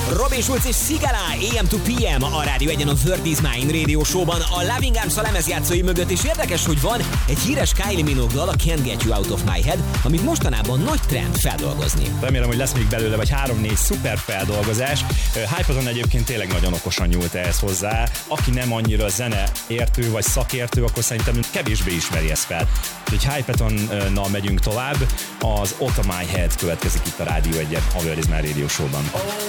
Robin Schulz és Sigala, AM to PM, a Rádió 1-en a Word is Mine Radio Show-ban, a Loving Arms a lemezjátszói mögött, és érdekes, hogy van egy híres Kylie Minogue dal, a Can't Get You Out of My Head, amit mostanában nagy trend feldolgozni. Remélem, hogy lesz még belőle vagy 3-4 szuper feldolgozás. Hypaton egyébként tényleg nagyon okosan nyúlt ehhez hozzá. Aki nem annyira zeneértő vagy szakértő, akkor szerintem kevésbé ismeri ezt fel. Úgyhogy Hypatonnal megyünk tovább. Az Out of My Head következik itt a Rádió 1-en, a Word is Mine Radio Show-ban.